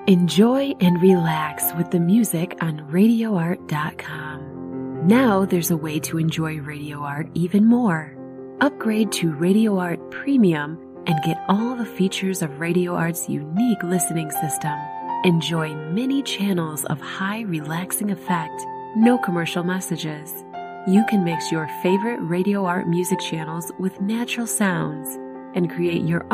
Enjoy and relax with the music on RadioArt.com. Now there's a way to enjoy Radio Art even more. Upgrade to Radio Art Premium and get all the features of Radio Art's unique listening system. Enjoy many channels of high relaxing effect, no commercial messages. You can mix your favorite Radio Art music channels with natural sounds and create your